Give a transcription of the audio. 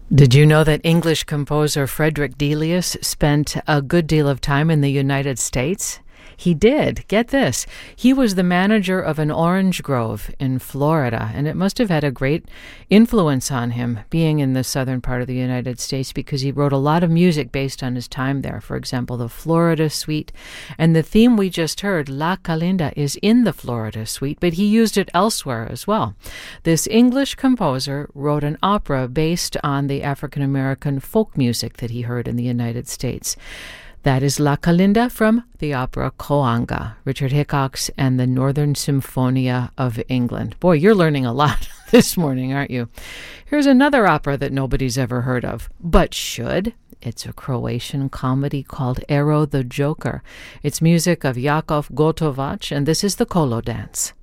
Did you know that English composer Frederick Delius spent a good deal of time in the United States? He did. Get this. He was the manager of an orange grove in Florida, and it must have had a great influence on him being in the southern part of the United States because he wrote a lot of music based on his time there. For example, the Florida Suite. And the theme we just heard, La Calinda, is in the Florida Suite, but he used it elsewhere as well. This English composer wrote an opera based on the African-American folk music that he heard in the United States. That is La Calinda from the opera Coanga, Richard Hickox and the Northern Symphonia of England. Boy, you're learning a lot this morning, aren't you? Here's another opera that nobody's ever heard of, but should. It's a Croatian comedy called Ero the Joker. It's music of Jakov Gotovac, and this is the Kolo Dance.